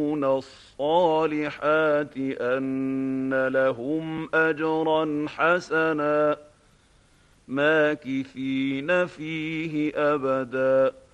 الصالحات أن لهم أجرا حسنا ماكثين فيه أبدا